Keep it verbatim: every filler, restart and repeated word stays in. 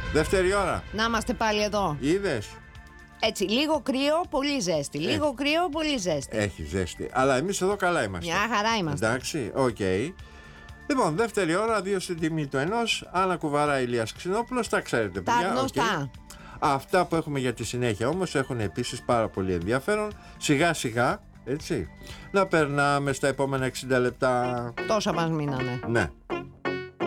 Δεύτερη ώρα. Να είμαστε πάλι εδώ. Είδες. Έτσι, λίγο κρύο, πολύ ζέστη. Λίγο Έχει. κρύο, πολύ ζέστη. Έχει ζέστη. Αλλά εμείς εδώ καλά είμαστε. Μια χαρά είμαστε. Εντάξει, οκ. Okay. Λοιπόν, δεύτερη ώρα, δύο στην τιμή του ενός. Άννα Κουβαρά, Ηλίας Ξινόπουλος. Τα ξέρετε, Τα παιδιά. γνωστά. Okay. Αυτά που έχουμε για τη συνέχεια όμως έχουν επίσης πάρα πολύ ενδιαφέρον. Σιγά σιγά, έτσι, να περνάμε στα επόμενα εξήντα λεπτά. Τόσα μας μείνανε. Ναι.